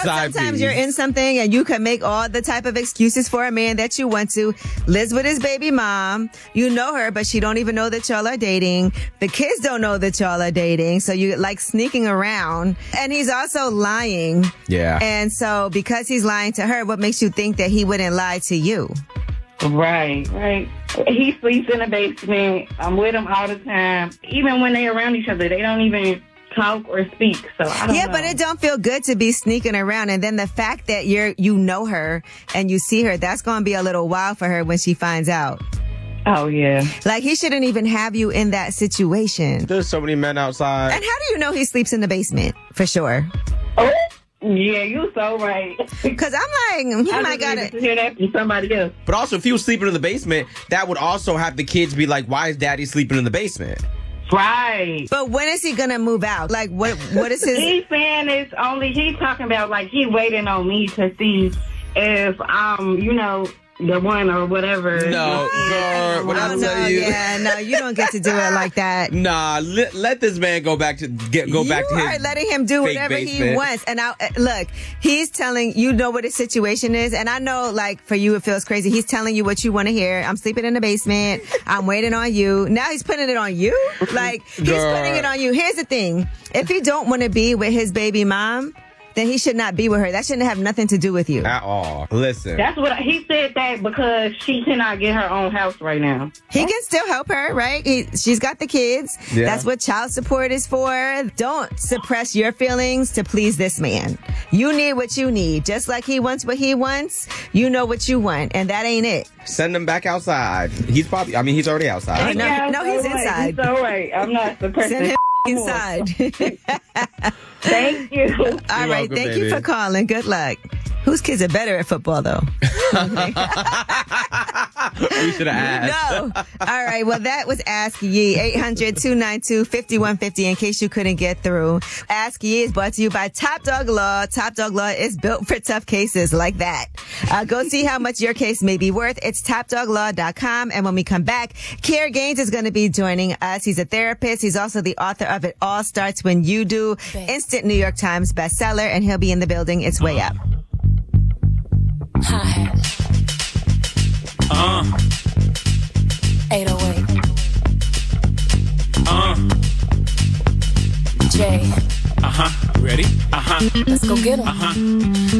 side sometimes piece. you're in something and you can make all the type of excuses for a man that you want to. Lives with his baby mom. You know her, but she don't even know that y'all are dating. The kids don't know that y'all are dating. So you like sneaking around. And he's also lying. Yeah. And so because he's lying to her, what makes you think that he wouldn't lie to you? Right. He sleeps in the basement. I'm with him all the time. Even when they're around each other, they don't even talk or speak. So I don't know. But it don't feel good to be sneaking around. And then the fact that you know her and you see her, that's going to be a little wild for her when she finds out. Oh, yeah. Like, he shouldn't even have you in that situation. There's so many men outside. And how do you know he sleeps in the basement? For sure. Oh, yeah, you so right. Because I'm like, he I might got just it. needed to hear that from somebody else. But also, if he was sleeping in the basement, that would also have the kids be like, why is daddy sleeping in the basement? Right. But when is he gonna move out? Like, what is his... He's saying it's only, he's talking about, like, he waiting on me to see if I'm, the one or whatever. No, girl, when I tell you... Yeah, no, you don't get to do it like that. Nah, let this man go back to his... You are letting him do whatever he wants. And look, he's telling, you know what his situation is. And I know, like, for you, it feels crazy. He's telling you what you want to hear. I'm sleeping in the basement. I'm waiting on you. Now he's putting it on you? Like, he's putting it on you. Here's the thing. If he don't want to be with his baby mom, then he should not be with her. That shouldn't have nothing to do with you. At all. Listen. That's what he said, that because she cannot get her own house right now. He can still help her, right? She's got the kids. Yeah. That's what child support is for. Don't suppress your feelings to please this man. You need what you need. Just like he wants what he wants, you know what you want. And that ain't it. Send him back outside. He's already outside. No, he's inside. He's all right. I'm not suppressing. Send him inside. Thank you. All right. welcome, Thank baby. you for calling. Good luck. Whose kids are better at football, though? We should have asked. No. All right. Well, that was Ask Yee. 800-292-5150 in case you couldn't get through. Ask Yee is brought to you by Top Dog Law. Top Dog Law is built for tough cases like that. Go see how much your case may be worth. It's topdoglaw.com. And when we come back, Kier Gaines is going to be joining us. He's a therapist. He's also the author of It All Starts When You Do, instant New York Times bestseller, and he'll be in the building. It's Way Up. Hi-hat. 808. J. Ready? Let's go get 'em.